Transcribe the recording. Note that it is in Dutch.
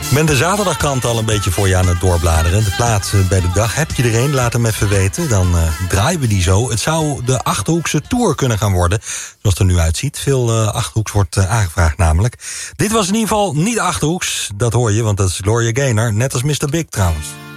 Ik ben de zaterdagkrant al een beetje voor je aan het doorbladeren. De plaat bij de dag. Heb je er een? Laat hem even weten. Dan draaien we die zo. Het zou de Achterhoekse Tour kunnen gaan worden. Zoals het er nu uitziet. Veel Achterhoeks wordt aangevraagd namelijk. Dit was in ieder geval niet Achterhoeks. Dat hoor je, want dat is Gloria Gaynor. Net als Mr. Big trouwens.